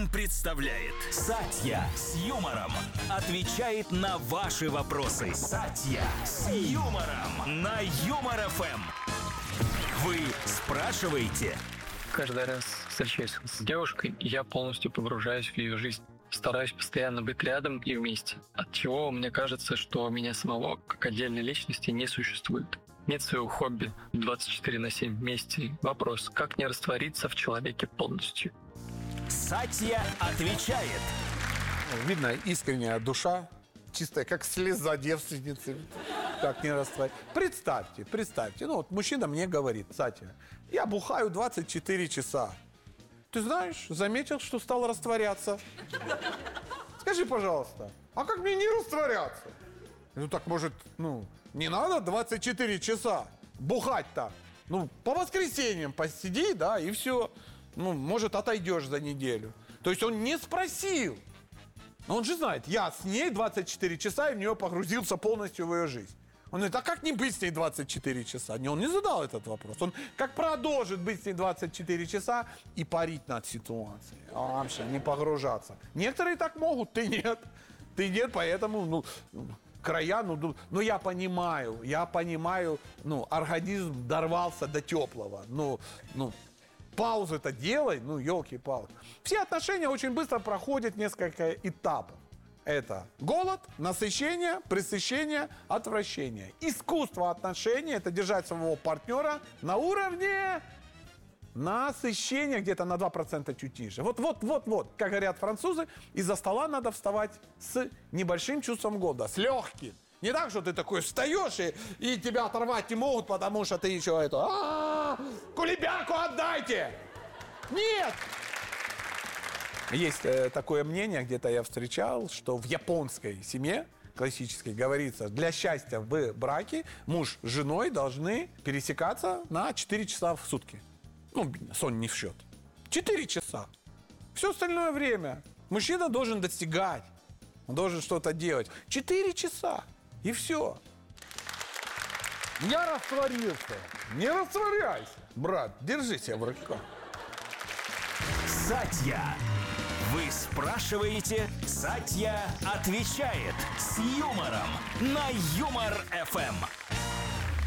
FM представляет «Сатья с юмором». Отвечает на ваши вопросы. «Сатья с юмором» на Юмор FM. Вы спрашиваете? Каждый раз встречаясь с девушкой, я полностью погружаюсь в ее жизнь. Стараюсь постоянно быть рядом и вместе. Отчего мне кажется, что меня самого, как отдельной личности, не существует. Нет своего хобби 24/7 вместе. Вопрос, как не раствориться в человеке полностью? Сатья отвечает. Видно, искренняя душа, чистая, как слеза девственницы. Как не растворить. Представьте. Ну вот мужчина мне говорит: Сатья, я бухаю 24 часа. Ты знаешь, заметил, что стал растворяться. Скажи, пожалуйста, а как мне не растворяться? Ну так может, не надо 24 часа бухать так. По воскресеньям посиди, да, и все. Может, отойдешь за неделю. То есть он не спросил. Но он же знает, я с ней 24 часа и в нее погрузился полностью в ее жизнь. Он говорит, а как не быть с ней 24 часа? Он не задал этот вопрос. Он как продолжит быть с ней 24 часа и парить над ситуацией. А вообще не погружаться. Некоторые так могут, ты нет. Ты нет, поэтому, края, я понимаю, организм дорвался до теплого. Паузы-то делай, елки-палки. Все отношения очень быстро проходят несколько этапов. Это голод, насыщение, пресыщение, отвращение. Искусство отношений – это держать своего партнера на уровне насыщения где-то на 2% чуть ниже. Вот, как говорят французы, из-за стола надо вставать с небольшим чувством голода, с легким. Не так, что ты такой встаешь и тебя оторвать не могут, потому что ты еще кулебяку отдайте! Нет! Есть такое мнение, где-то я встречал, что в японской семье классической говорится, для счастья в браке муж с женой должны пересекаться на 4 часа в сутки. Сон не в счет. 4 часа. Все остальное время мужчина должен достигать. Он должен что-то делать. 4 часа. И все. Я растворился. Не растворяйся. Брат, держи себя в руках. Сатья. Вы спрашиваете, Сатья отвечает с юмором на Юмор FM.